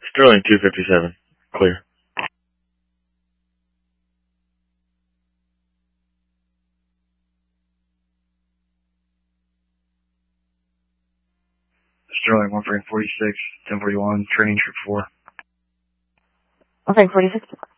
Sterling 257. Clear. Sterling 1 frame 46, 1041, training trip 4. 1 frame 46.